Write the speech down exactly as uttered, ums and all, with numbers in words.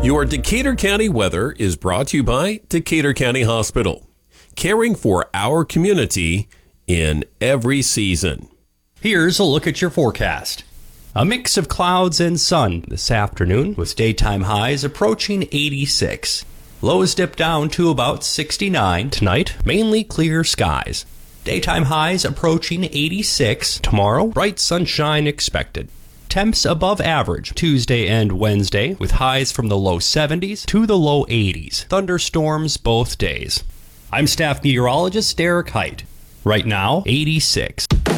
Your Decatur County weather is brought to you by Decatur County Hospital, caring for our community in every season. Here's a look at your forecast. A mix of clouds and sun this afternoon, with daytime highs approaching eighty-six. Lows dip down to about sixty-nine. Tonight, mainly clear skies. Daytime highs approaching eighty-six. Tomorrow, bright sunshine expected. Temps above average Tuesday and Wednesday, with highs from the low seventies to the low eighties. Thunderstorms both days. I'm staff meteorologist Derek Height. Right now, eighty-six.